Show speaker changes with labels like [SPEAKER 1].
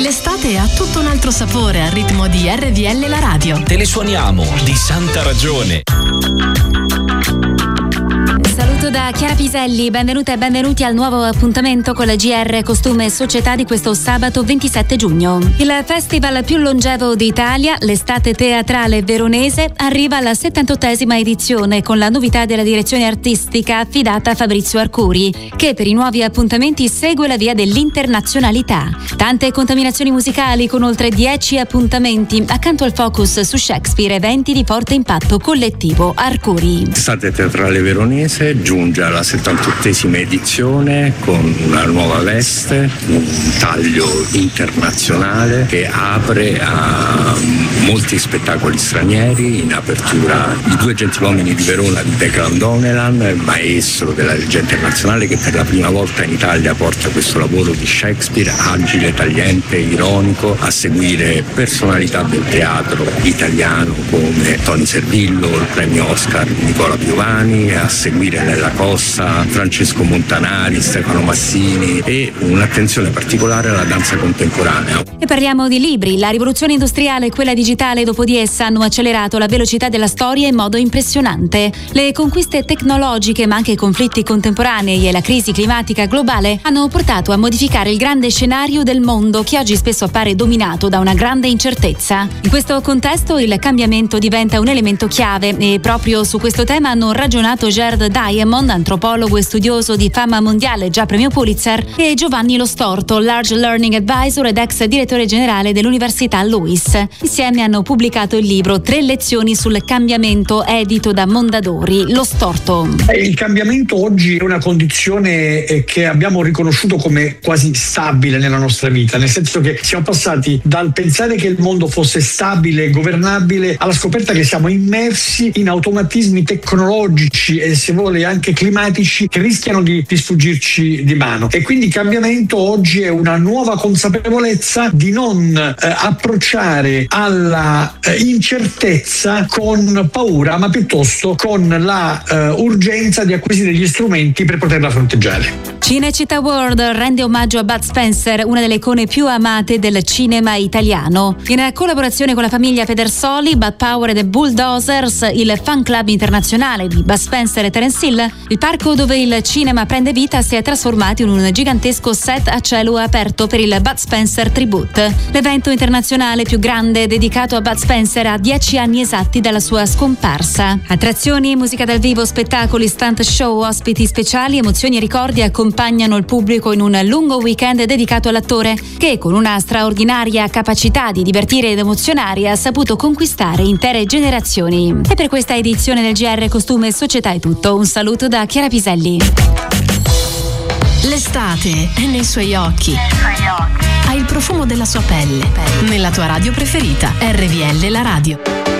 [SPEAKER 1] L'estate ha tutto un altro sapore al ritmo di RVL la radio.
[SPEAKER 2] Te le suoniamo di santa ragione.
[SPEAKER 3] Saluto da Chiara Piselli, benvenute e benvenuti al nuovo appuntamento con la GR Costume e Società di questo sabato 27 giugno. Il festival più longevo d'Italia, l'estate teatrale veronese, arriva alla 78esima edizione con la novità della direzione artistica affidata a Fabrizio Arcuri, che per i nuovi appuntamenti segue la via dell'internazionalità. Tante contaminazioni musicali con oltre 10 appuntamenti, accanto al focus su Shakespeare, eventi di forte impatto collettivo. Arcuri.
[SPEAKER 4] L'estate teatrale veronese giunge alla 78esima edizione con una nuova veste, un taglio internazionale che apre a molti spettacoli stranieri. In apertura I due gentiluomini di Verona di Declan Donnellan, maestro della regia internazionale, che per la prima volta in Italia porta questo lavoro di Shakespeare agile, tagliente, ironico, a seguire personalità del teatro italiano come Tony Servillo, il premio Oscar Nicola Piovani, a seguire Nella Cossa, Francesco Montanari, Stefano Massini e un'attenzione particolare alla danza contemporanea.
[SPEAKER 3] E parliamo di libri. La rivoluzione industriale e quella digitale dopo di essa hanno accelerato la velocità della storia in modo impressionante. Le conquiste tecnologiche ma anche i conflitti contemporanei e la crisi climatica globale hanno portato a modificare il grande scenario del mondo che oggi spesso appare dominato da una grande incertezza. In questo contesto il cambiamento diventa un elemento chiave e proprio su questo tema hanno ragionato Gerd Diamond, antropologo e studioso di fama mondiale, già premio Pulitzer, e Giovanni Lo Storto, Large Learning Advisor ed ex direttore generale dell'Università Lewis. Insieme hanno pubblicato il libro 3 lezioni sul cambiamento, edito da Mondadori. Lo Storto.
[SPEAKER 5] Il cambiamento oggi è una condizione che abbiamo riconosciuto come quasi stabile nella nostra vita, nel senso che siamo passati dal pensare che il mondo fosse stabile e governabile alla scoperta che siamo immersi in automatismi tecnologici e, se vuole, anche climatici che rischiano di sfuggirci di mano. E quindi il cambiamento oggi è una nuova consapevolezza di non approcciare alla incertezza con paura, ma piuttosto con la urgenza di acquisire gli strumenti per poterla fronteggiare.
[SPEAKER 3] Cinecittà World rende omaggio a Bud Spencer, una delle icone più amate del cinema italiano. In collaborazione con la famiglia Pedersoli, Bud Power e The Bulldozers, il fan club internazionale di Bud Spencer e Terence Hill, il parco dove il cinema prende vita si è trasformato in un gigantesco set a cielo aperto per il Bud Spencer Tribute. L'evento internazionale più grande dedicato a Bud Spencer a 10 anni esatti dalla sua scomparsa. Attrazioni, musica dal vivo, spettacoli, stunt show, ospiti speciali, emozioni e ricordi accompagnano il pubblico in un lungo weekend dedicato all'attore che, con una straordinaria capacità di divertire ed emozionare, ha saputo conquistare intere generazioni. E per questa edizione del GR Costume e Società è tutto. Un saluto da Chiara Piselli.
[SPEAKER 1] L'estate è nei suoi occhi. Ha il profumo della sua pelle. Nella tua radio preferita, RVL la radio.